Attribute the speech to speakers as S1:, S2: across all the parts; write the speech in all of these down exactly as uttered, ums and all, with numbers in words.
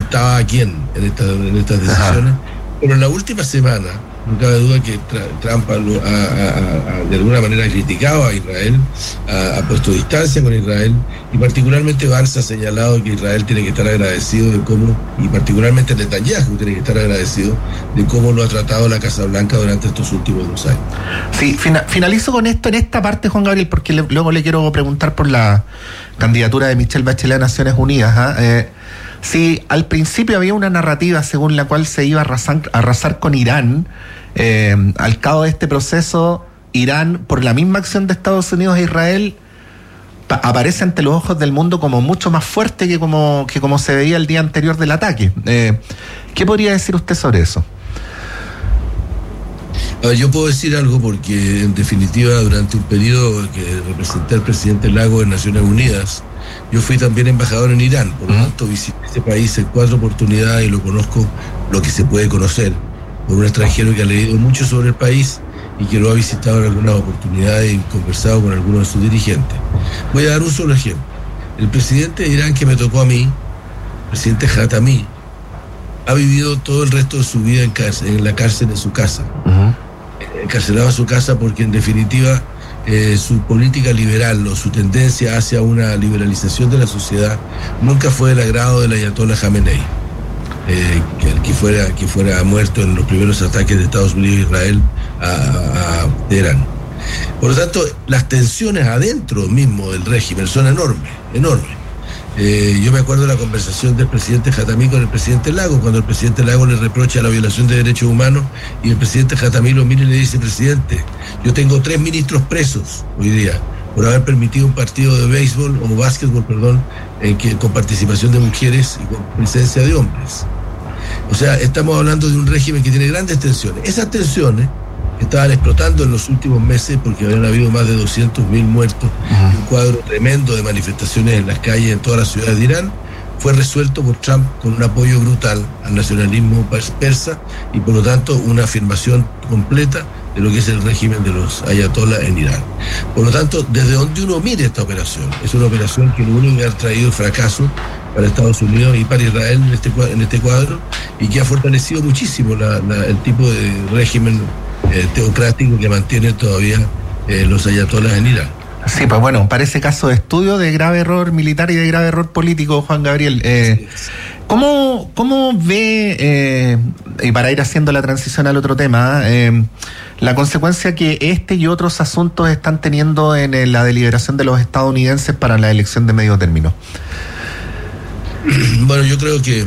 S1: facultaba a quién en, esta, en estas decisiones. Ajá. Pero en la última semana, no cabe duda que Trump ha, ha, ha, de alguna manera ha criticado a Israel, ha, ha puesto distancia con Israel, y particularmente Vance ha señalado que Israel tiene que estar agradecido de cómo, y particularmente Netanyahu tiene que estar agradecido de cómo lo ha tratado la Casa Blanca durante estos últimos dos años.
S2: Sí, fina, finalizo con esto en esta parte, Juan Gabriel, porque le, luego le quiero preguntar por la candidatura de Michelle Bachelet a Naciones Unidas. ¿eh? Eh, Sí, al principio había una narrativa según la cual se iba a arrasar, a arrasar con Irán. Eh, al cabo de este proceso, Irán, por la misma acción de Estados Unidos e Israel, pa- aparece ante los ojos del mundo como mucho más fuerte que como, que como se veía el día anterior del ataque. Eh, ¿Qué podría decir usted sobre eso?
S1: A ver, yo puedo decir algo porque, en definitiva, durante un periodo que representé al presidente Lagos en Naciones Unidas, yo fui también embajador en Irán, por lo tanto visité este país en cuatro oportunidades y lo conozco lo que se puede conocer por un extranjero que ha leído mucho sobre el país y que lo ha visitado en algunas oportunidades y conversado con algunos de sus dirigentes. Voy a dar un solo ejemplo. El presidente de Irán que me tocó a mí, el presidente Khatami, ha vivido todo el resto de su vida en, cárcel, en la cárcel en su casa. Uh-huh. Encarcelado en su casa porque, en definitiva, Eh, su política liberal o su tendencia hacia una liberalización de la sociedad nunca fue del agrado del ayatollah Jamenei, eh, que, que, fuera, que fuera muerto en los primeros ataques de Estados Unidos e Israel a, a, a Teherán. Por lo tanto, las tensiones adentro mismo del régimen son enormes, enormes. Eh, yo me acuerdo de la conversación del presidente Khatami con el presidente Lagos, cuando el presidente Lagos le reprocha la violación de derechos humanos y el presidente Khatami lo mira y le dice: presidente, yo tengo tres ministros presos hoy día por haber permitido un partido de béisbol o básquetbol, perdón, en que, con participación de mujeres y con presencia de hombres. O sea, estamos hablando de un régimen que tiene grandes tensiones. Esas tensiones estaban explotando en los últimos meses porque habían habido más de doscientos mil muertos y un cuadro tremendo de manifestaciones en las calles en todas las ciudades de Irán. Fue resuelto por Trump con un apoyo brutal al nacionalismo persa y, por lo tanto, una afirmación completa de lo que es el régimen de los ayatolás en Irán. Por lo tanto, desde donde uno mire esta operación, es una operación que lo único que ha traído fracaso para Estados Unidos y para Israel en este, en este cuadro, y que ha fortalecido muchísimo la, la, el tipo de régimen Eh, teocrático que mantienen todavía eh, los ayatolás en Irán.
S2: Sí, pues bueno, parece caso de estudio de grave error militar y de grave error político, Juan Gabriel. Eh, ¿cómo, ¿Cómo ve, eh, y para ir haciendo la transición al otro tema, eh, la consecuencia que este y otros asuntos están teniendo en eh, la deliberación de los estadounidenses para la elección de medio término?
S1: Bueno, yo creo que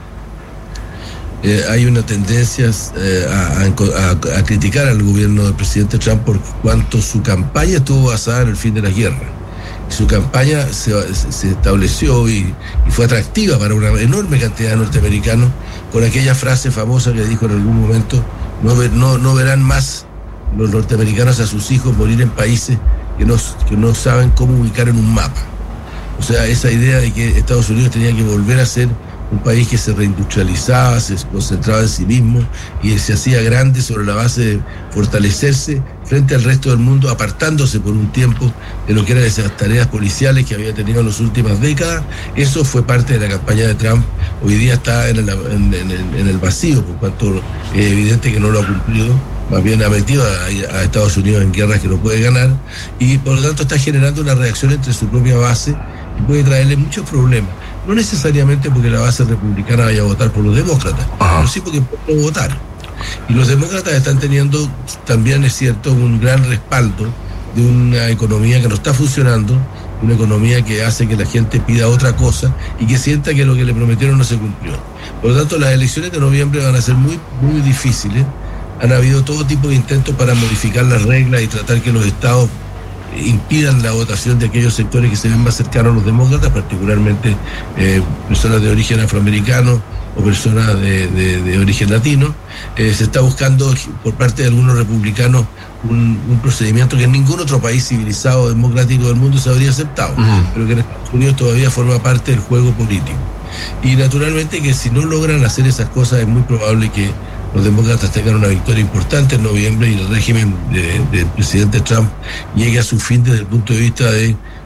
S1: Eh, hay una tendencia eh, a, a, a criticar al gobierno del presidente Trump por cuanto su campaña estuvo basada en el fin de la guerra. Su campaña se, se estableció y, y fue atractiva para una enorme cantidad de norteamericanos con aquella frase famosa que dijo en algún momento: no, ver, no, no verán más los norteamericanos a sus hijos morir en países que no, que no saben cómo ubicar en un mapa. O sea, esa idea de que Estados Unidos tenía que volver a ser un país que se reindustrializaba, se concentraba en sí mismo y se hacía grande sobre la base de fortalecerse frente al resto del mundo, apartándose por un tiempo de lo que eran esas tareas policiales que había tenido en las últimas décadas. Eso fue parte de la campaña de Trump. Hoy día está en el, en, en, en el vacío, por cuanto es evidente que no lo ha cumplido. Más bien ha metido a, a Estados Unidos en guerras que no puede ganar, y por lo tanto está generando una reacción entre su propia base y puede traerle muchos problemas. No necesariamente porque la base republicana vaya a votar por los demócratas, pero sí porque pueden votar. Y los demócratas están teniendo, también es cierto, un gran respaldo de una economía que no está funcionando, una economía que hace que la gente pida otra cosa y que sienta que lo que le prometieron no se cumplió. Por lo tanto, las elecciones de noviembre van a ser muy, muy difíciles. Han habido todo tipo de intentos para modificar las reglas y tratar que los estados impidan la votación de aquellos sectores que se ven más cercanos a los demócratas, particularmente eh, personas de origen afroamericano o personas de, de, de origen latino. Eh, se está buscando por parte de algunos republicanos un, un procedimiento que en ningún otro país civilizado democrático del mundo se habría aceptado, uh-huh. pero que en Estados Unidos todavía forma parte del juego político. Y naturalmente que si no logran hacer esas cosas es muy probable que los demócratas tengan una victoria importante en noviembre y el régimen del de presidente Trump llegue a su fin desde el punto de vista de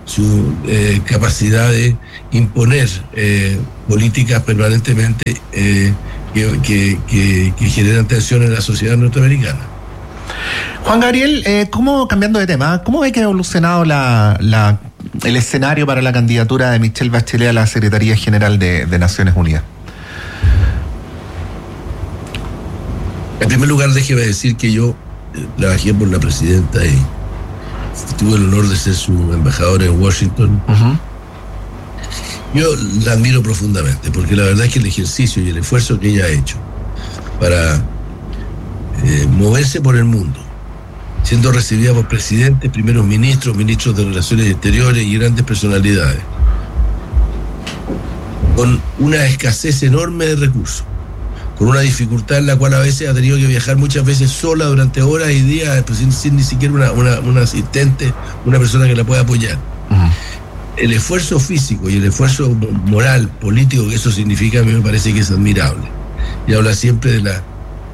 S1: su eh, capacidad de imponer eh, políticas permanentemente eh, que, que, que, que generan tensión en la sociedad norteamericana.
S2: Juan Gabriel, eh, ¿cómo, cambiando de tema, cómo ve que ha evolucionado la, la, el escenario para la candidatura de Michelle Bachelet a la Secretaría General de, de Naciones Unidas?
S1: En primer lugar, déjeme decir que yo eh, trabajé por la presidenta y tuve el honor de ser su embajador en Washington. Uh-huh. Yo la admiro profundamente, porque la verdad es que el ejercicio y el esfuerzo que ella ha hecho para eh, moverse por el mundo, siendo recibida por presidentes, primeros ministros, ministros de Relaciones Exteriores y grandes personalidades, con una escasez enorme de recursos, con una dificultad en la cual a veces ha tenido que viajar muchas veces sola durante horas y días, pues sin, sin ni siquiera una, una, una asistente, una persona que la pueda apoyar. Uh-huh. El esfuerzo físico y el esfuerzo moral, político que eso significa, a mí me parece que es admirable. Y habla siempre de la,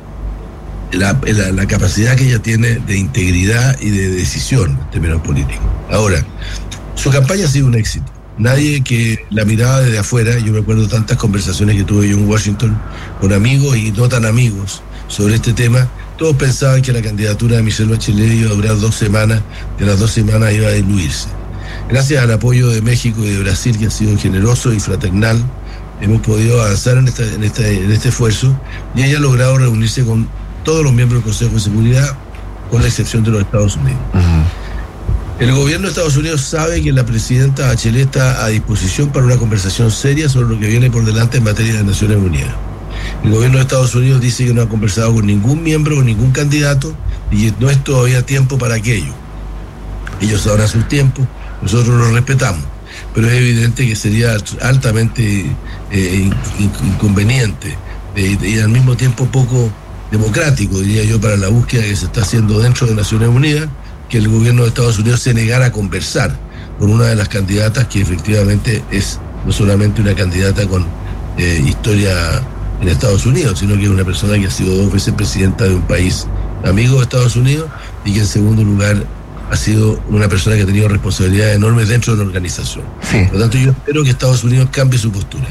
S1: la, la, la capacidad que ella tiene de integridad y de decisión en términos políticos. Ahora, su campaña ha sido un éxito. Nadie que la miraba desde afuera, yo me acuerdo tantas conversaciones que tuve yo en Washington con amigos y no tan amigos sobre este tema, todos pensaban que la candidatura de Michelle Bachelet iba a durar dos semanas, que las dos semanas iba a diluirse. Gracias al apoyo de México y de Brasil, que ha sido generoso y fraternal, hemos podido avanzar en, esta, en, esta, en este esfuerzo, y ella ha logrado reunirse con todos los miembros del Consejo de Seguridad, con la excepción de los Estados Unidos. Uh-huh. El gobierno de Estados Unidos sabe que la presidenta Bachelet está a disposición para una conversación seria sobre lo que viene por delante en materia de Naciones Unidas. El gobierno de Estados Unidos dice que no ha conversado con ningún miembro o ningún candidato y no es todavía tiempo para aquello. Ellos sabrán sus tiempos, nosotros los respetamos, pero es evidente que sería altamente eh, inconveniente eh, y al mismo tiempo poco democrático, diría yo, para la búsqueda que se está haciendo dentro de Naciones Unidas, que el gobierno de Estados Unidos se negara a conversar con una de las candidatas que efectivamente es no solamente una candidata con eh, historia en Estados Unidos, sino que es una persona que ha sido dos veces presidenta de un país amigo de Estados Unidos y que en segundo lugar ha sido una persona que ha tenido responsabilidades enormes dentro de la organización. Sí. Por lo tanto, yo espero que Estados Unidos cambie su postura.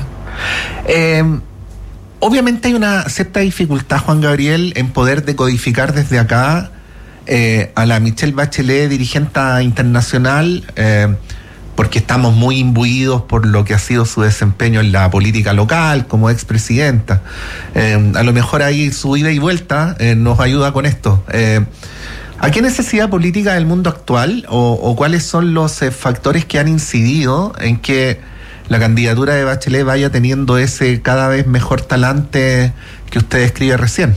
S2: Eh, obviamente hay una cierta dificultad, Juan Gabriel, en poder decodificar desde acá Eh, a la Michelle Bachelet, dirigente internacional, eh, porque estamos muy imbuidos por lo que ha sido su desempeño en la política local como expresidenta. Eh, a lo mejor ahí su ida y vuelta eh, nos ayuda con esto. Eh, ¿A qué necesidad política del mundo actual o, o cuáles son los eh, factores que han incidido en que la candidatura de Bachelet vaya teniendo ese cada vez mejor talante que usted describe recién?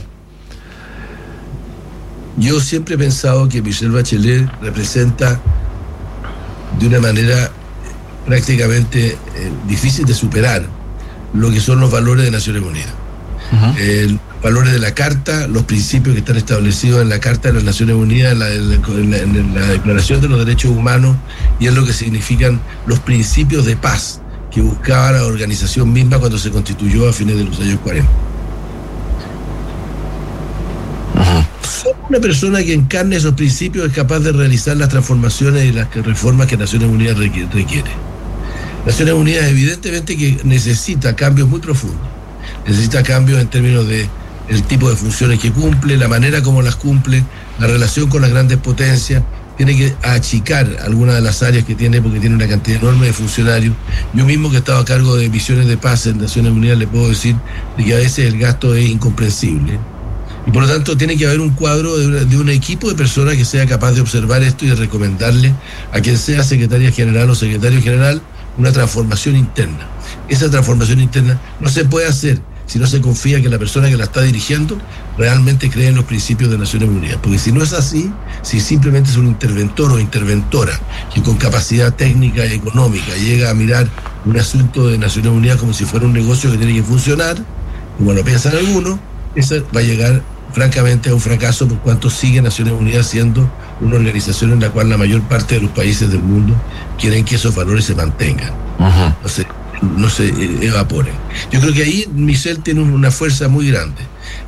S1: Yo siempre he pensado que Michelle Bachelet representa de una manera prácticamente eh, difícil de superar lo que son los valores de Naciones Unidas. Uh-huh. Eh, los valores de la Carta, los principios que están establecidos en la Carta de las Naciones Unidas, en la, en la, en la Declaración de los Derechos Humanos, y es lo que significan los principios de paz que buscaba la organización misma cuando se constituyó a fines de los años cuarenta. Una persona que encarne esos principios es capaz de realizar las transformaciones y las reformas que Naciones Unidas requiere. Naciones Unidas evidentemente que necesita cambios muy profundos. Necesita cambios en términos de el tipo de funciones que cumple, la manera como las cumple, la relación con las grandes potencias. Tiene que achicar algunas de las áreas que tiene porque tiene una cantidad enorme de funcionarios. Yo mismo que he estado a cargo de misiones de paz en Naciones Unidas le puedo decir de que a veces el gasto es incomprensible. Y por lo tanto tiene que haber un cuadro de, una, de un equipo de personas que sea capaz de observar esto y de recomendarle a quien sea secretaria general o secretario general una transformación interna. Esa transformación interna no se puede hacer si no se confía que la persona que la está dirigiendo realmente cree en los principios de Naciones Unidas. Porque si no es así, si simplemente es un interventor o interventora que con capacidad técnica y económica llega a mirar un asunto de Naciones Unidas como si fuera un negocio que tiene que funcionar, como lo piensan algunos, esa va a llegar francamente a un fracaso, por cuanto sigue Naciones Unidas siendo una organización en la cual la mayor parte de los países del mundo quieren que esos valores se mantengan, uh-huh. no se, no se evaporen. Yo creo que ahí Michelle tiene una fuerza muy grande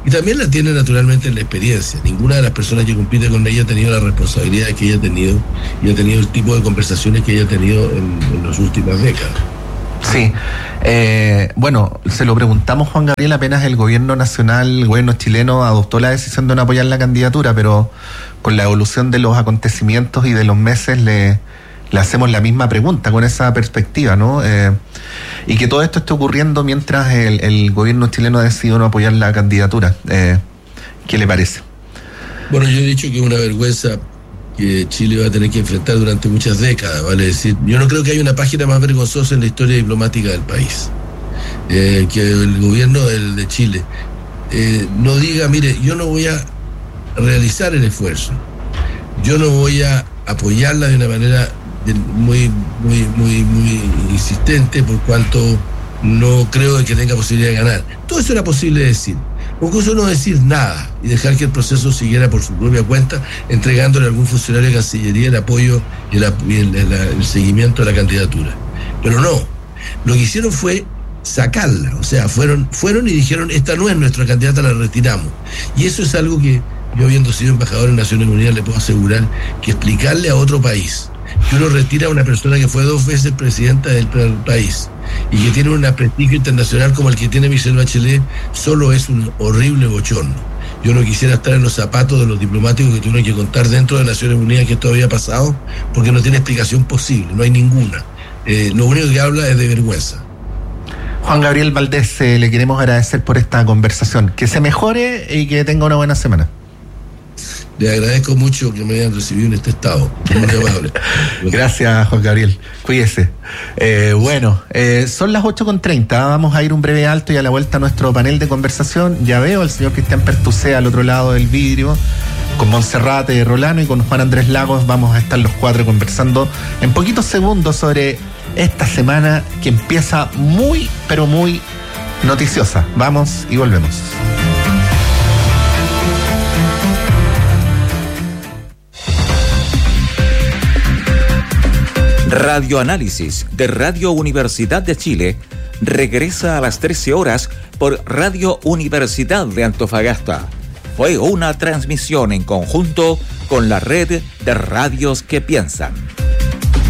S1: Y también la tiene naturalmente en la experiencia. Ninguna de las personas que compite con ella ha tenido la responsabilidad que ella ha tenido y ha tenido el tipo de conversaciones que ella ha tenido en, en las últimas décadas.
S2: Sí, eh, bueno, se lo preguntamos, Juan Gabriel, apenas el gobierno nacional, el gobierno chileno adoptó la decisión de no apoyar la candidatura, pero con la evolución de los acontecimientos y de los meses le, le hacemos la misma pregunta con esa perspectiva, ¿no? Eh, y que todo esto esté ocurriendo mientras el, el gobierno chileno ha decidido no apoyar la candidatura. Eh, ¿Qué le parece?
S1: Bueno, yo he dicho que es una vergüenza que Chile va a tener que enfrentar durante muchas décadas, vale decir, yo no creo que haya una página más vergonzosa en la historia diplomática del país, eh, que el gobierno del, de Chile eh, no diga, mire, yo no voy a realizar el esfuerzo, yo no voy a apoyarla de una manera de, muy, muy, muy, muy insistente, por cuanto no creo que tenga posibilidad de ganar. Todo eso era posible decir. Incluso no decir nada y dejar que el proceso siguiera por su propia cuenta, entregándole a algún funcionario de Cancillería el apoyo y, el, y el, el, el seguimiento de la candidatura. Pero no, lo que hicieron fue sacarla, o sea, fueron, fueron y dijeron, esta no es nuestra candidata, la retiramos. Y eso es algo que yo, habiendo sido embajador en Naciones Unidas, le puedo asegurar que explicarle a otro país que uno retira a una persona que fue dos veces presidenta del país y que tiene un prestigio internacional como el que tiene Michelle Bachelet, solo es un horrible bochorno. Yo no quisiera estar en los zapatos de los diplomáticos que tuvieron que contar dentro de Naciones Unidas que esto había pasado, porque no tiene explicación posible, no hay ninguna. Eh, lo único que habla es de vergüenza.
S2: Juan Gabriel Valdés, eh, le queremos agradecer por esta conversación. Que se mejore y que tenga una buena semana.
S1: Le agradezco mucho que me hayan recibido en este estado. Muy amable.
S2: Gracias, Juan Gabriel. Cuídese. Eh, bueno, eh, son las ocho con treinta. Vamos a ir un breve alto y a la vuelta a nuestro panel de conversación. Ya veo al señor Cristian Pertucé al otro lado del vidrio, con Monserrate Rolano y con Juan Andrés Lagos. Vamos a estar los cuatro conversando en poquitos segundos sobre esta semana que empieza muy, pero muy noticiosa. Vamos y volvemos.
S3: Radioanálisis de Radio Universidad de Chile regresa a las trece horas por Radio Universidad de Antofagasta. Fue una transmisión en conjunto con la red de radios que piensan.